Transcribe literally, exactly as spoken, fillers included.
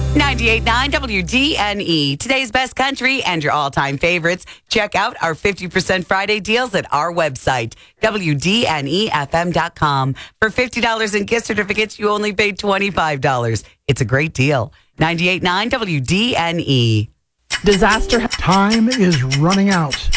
ninety-eight point nine W D N E. Today's best country and your all-time favorites. Check out our fifty percent Friday deals at our website, W D N E F M dot com. For fifty dollars in gift certificates, you only paid twenty-five dollars. It's a great deal. ninety-eight point nine W D N E. Disaster. Time is running out.